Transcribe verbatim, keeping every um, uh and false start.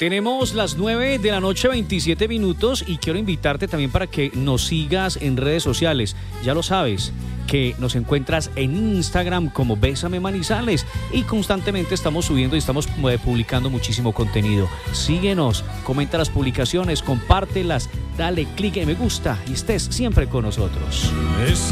Tenemos las nueve de la noche, veintisiete minutos, y quiero invitarte también para que nos sigas en redes sociales. Ya lo sabes, que nos encuentras en Instagram como Bésame Manizales, y constantemente estamos subiendo y estamos eh, publicando muchísimo contenido. Síguenos, comenta las publicaciones, compártelas, dale clic en me gusta y estés siempre con nosotros. Es